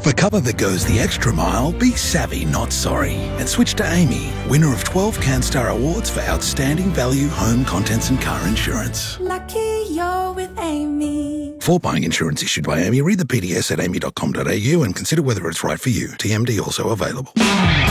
For cover that goes the extra mile, be savvy, not sorry. And switch to Amy, winner of 12 CanStar Awards for Outstanding Value Home Contents and Car Insurance. Lucky you're with Amy. For buying insurance issued by Amy, read the PDS at amy.com.au and consider whether it's right for you. TMD also available.